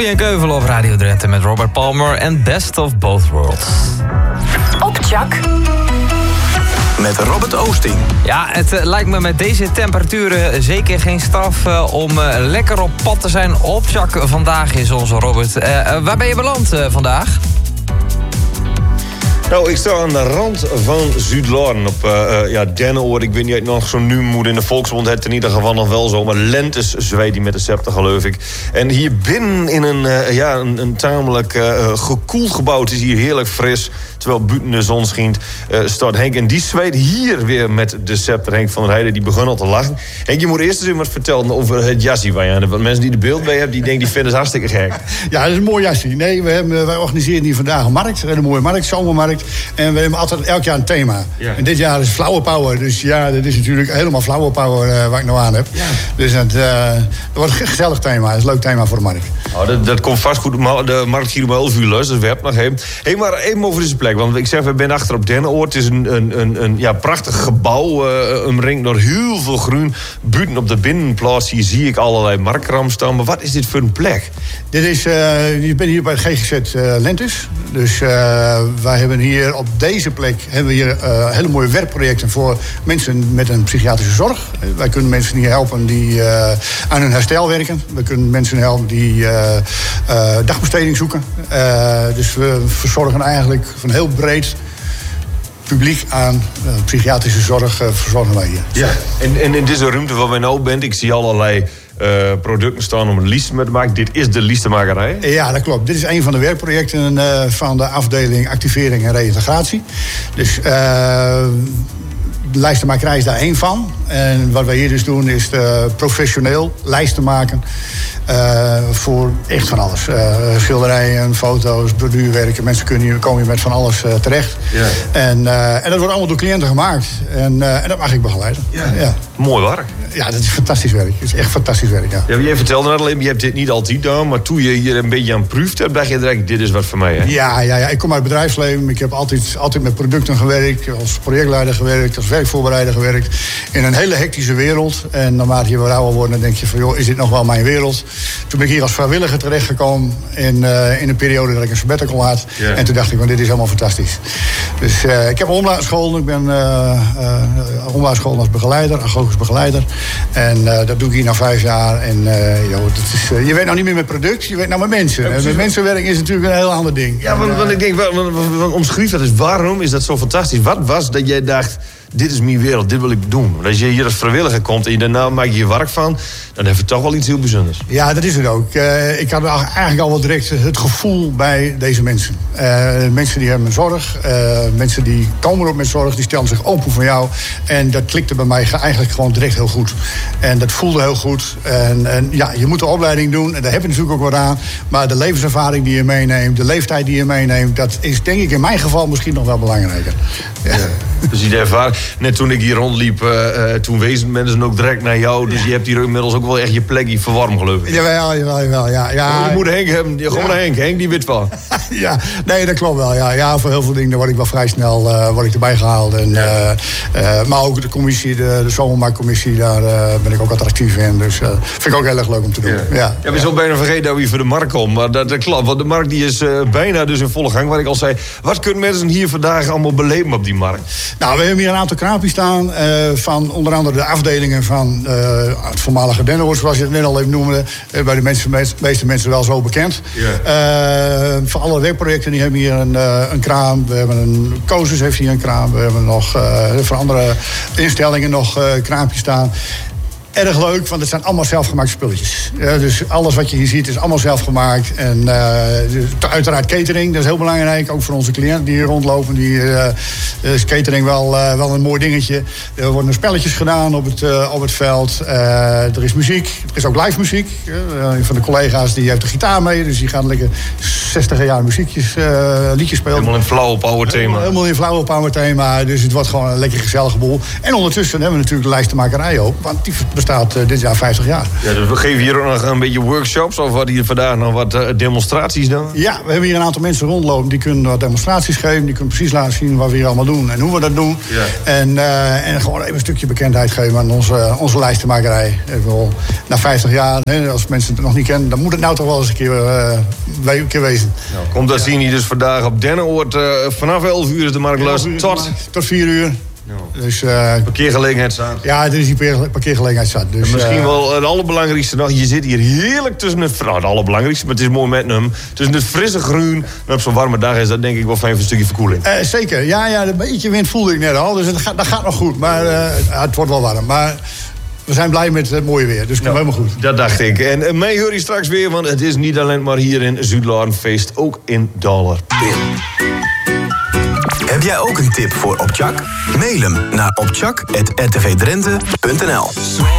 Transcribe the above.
En Keuvel op Radio Drenthe met Robert Palmer en Best of Both Worlds. Op Tjak. Met Robert Oosting. Ja, het lijkt me met deze temperaturen zeker geen straf om lekker op pad te zijn. Op Tjak vandaag is onze Robert. Waar ben je beland vandaag? Nou, ik sta aan de rand van Zuid-Laren op Dennenoord. Ik weet niet of nog zo nu moet in de Volksmond het in ieder geval nog wel zo. Maar lentes zweet die met de scepter, geloof ik. En hier binnen in een tamelijk gekoeld gebouw. Het is hier heerlijk fris. Terwijl buiten de zon schijnt, staat Henk. En die zweet hier weer met de scepter. Henk van der Heijden, die begon al te lachen. Henk, je moet eerst eens wat vertellen over het jasje waar je aan hebt. Want mensen die er beeld bij hebben, die denken, die vinden het hartstikke gek. Ja, dat is een mooi jasje. Nee, wij organiseren hier vandaag een markt. Een hele mooie markt, zomermarkt. En we hebben altijd elk jaar een thema. Ja. En dit jaar is Flower Power. Dus ja, dat is natuurlijk helemaal Flower Power waar ik nou aan heb. Ja. Dus dat wordt een gezellig thema. Dat is een leuk thema voor de markt. Oh, dat komt vast goed. De markt hier om 11 uur los, dus we hebben nog even. Hey, maar even over deze plek. Want ik zeg, we zijn achter op Dennenoord. Het is een prachtig gebouw. Omringd door heel veel groen. Buiten op de binnenplaats hier zie ik allerlei markram staan. Maar wat is dit voor een plek? Dit is, je bent hier bij het GGZ Lentes. Dus wij hebben hier op deze plek hele mooie werkprojecten voor mensen met een psychiatrische zorg. Wij kunnen mensen hier helpen die aan hun herstel werken. We kunnen mensen helpen die dagbesteding zoeken. Dus we verzorgen eigenlijk van heel breed publiek aan psychiatrische zorg verzorgen wij hier. Ja. En in deze ruimte waar wij nou bent, ik zie allerlei producten staan om een liest mee te maken. Dit is de listenmakerij? Ja, dat klopt. Dit is een van de werkprojecten van de afdeling activering en reïntegratie. Dus de lijstenmakerij is daar één van. En wat wij hier dus doen is professioneel lijsten maken. Voor echt van alles. Schilderijen, foto's, borduurwerken. Mensen komen hier met van alles terecht. Ja. En dat wordt allemaal door cliënten gemaakt. En dat mag ik begeleiden. Ja. Ja. Mooi werk. Ja, dat is fantastisch werk. Het is echt fantastisch werk, ja. Jij vertelde net al, je hebt dit niet altijd gedaan, maar toen je hier een beetje aan proeft hebt, dacht je direct, dit is wat voor mij, hè? Ja. Ik kom uit het bedrijfsleven. Ik heb altijd met producten gewerkt, als projectleider gewerkt, als werkvoorbereider gewerkt. In een hele hectische wereld. En naarmate je wat ouder wordt, dan denk je van, joh, is dit nog wel mijn wereld? Toen ben ik hier als vrijwilliger terechtgekomen in een periode dat ik een sabbatical had. Yeah. En toen dacht ik, dit is helemaal fantastisch. Dus ik heb omlaag Ik ben omlaag als begeleider, agogisch begeleider. En dat doe ik hier na 5 jaar. En je weet nou niet meer met product, je weet nou met mensen. Ja, met mensenwerk is natuurlijk een heel ander ding. Ja, want ik denk, omschrijf dat eens. Waarom is dat zo fantastisch? Wat was dat jij dacht, dit is mijn wereld, dit wil ik doen? Want als je hier als vrijwilliger komt en daarna maak je werk van, dan heb je toch wel iets heel bijzonders. Ja, dat is het ook. Ik had eigenlijk al wel direct het gevoel bij deze mensen. Mensen die hebben zorg. Mensen die komen op met zorg, die stellen zich open voor jou. En dat klikte bij mij eigenlijk gewoon direct heel goed. En dat voelde heel goed. En je moet de opleiding doen. En daar heb je natuurlijk ook wat aan. Maar de levenservaring die je meeneemt, de leeftijd die je meeneemt, dat is denk ik in mijn geval misschien nog wel belangrijker. Ja. Dus die ervaring. Net toen ik hier rondliep, toen wezen mensen ook direct naar jou. Dus je hebt hier inmiddels ook wel echt je plekje verwarmd, geloof ik. Jawel, ja. Je moet Henk hebben. Gewoon naar Henk die weet van. Ja, nee, dat klopt wel. Ja, voor heel veel dingen word ik wel vrij snel erbij gehaald. En, maar ook de commissie, de zomermarktcommissie, daar ben ik ook altijd actief in. Dus vind ik ook heel erg leuk om te doen. Ja, we zijn bijna vergeten dat we hier voor de markt komen. Maar dat klopt, want de markt die is bijna dus in volle gang. Wat ik al zei, wat kunnen mensen hier vandaag allemaal beleven op die markt? Nou, we hebben hier een aantal kraampjes staan. Van onder andere de afdelingen van het voormalige Dennenoord, zoals je het net al even noemde. Bij de meeste mensen wel zo bekend. Yeah. Voor alle werkprojecten die hebben hier een kraam. We hebben een COSUS heeft hier een kraam. We hebben nog voor andere instellingen nog kraampjes staan. Erg leuk, want het zijn allemaal zelfgemaakte spulletjes. Dus alles wat je hier ziet is allemaal zelfgemaakt. En uiteraard catering, dat is heel belangrijk. Ook voor onze cliënten die hier rondlopen. Is catering wel een mooi dingetje. Er worden spelletjes gedaan op het veld. Er is muziek. Er is ook live muziek. Een van de collega's die heeft de gitaar mee. Dus die gaan lekker 60 jaar liedjes spelen. Helemaal in Flower Power thema. Helemaal in Flower Power thema. Dus het wordt gewoon een lekker gezellige boel. En ondertussen hebben we natuurlijk de lijstenmakerij ook. Want die bestaat dit jaar 50 jaar. Ja, dus we geven hier ook nog een beetje workshops... of wat hier vandaag nog wat demonstraties dan? Ja, we hebben hier een aantal mensen rondlopen. Die kunnen wat demonstraties geven. Die kunnen precies laten zien wat we hier allemaal doen en hoe we dat doen. Ja. En gewoon even een stukje bekendheid geven aan onze lijstenmakerij. Na 50 jaar, als mensen het nog niet kennen... dan moet het nou toch wel eens een keer wezen. Nou, komt dat zien hier dus vandaag op Dennenoord. Vanaf 11 uur is de marktlust tot 4 uur. No. Dus, parkeergelegenheid staat. Ja, er is die parkeergelegenheid staat. Dus, misschien wel het allerbelangrijkste nog. Je zit hier heerlijk tussen het... Nou, het allerbelangrijkste, maar het is mooi met hem. Tussen het frisse groen. En op zo'n warme dag is dat denk ik wel fijn voor een stukje verkoeling. Zeker. Ja, een beetje wind voelde ik net al. Dus dat gaat nog goed. Maar het wordt wel warm. Maar... we zijn blij met het mooie weer, dus het komt helemaal goed. Dat dacht ik. En mij hoor je straks weer, want het is niet alleen maar hier in Zuidlaren feest, ook in Dalerpil. Heb jij ook een tip voor Opchak? Mail hem naar opchak@rtvdrenthe.nl.